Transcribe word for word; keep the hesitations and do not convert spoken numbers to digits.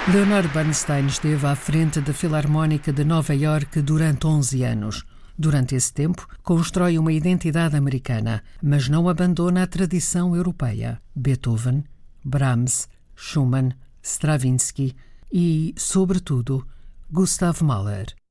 Leonard Bernstein esteve à frente da Filarmónica de Nova Iorque durante onze anos. Durante esse tempo, constrói uma identidade americana, mas não abandona a tradição europeia. Beethoven, Brahms, Schumann, Stravinsky e, sobretudo, Gustav Mahler.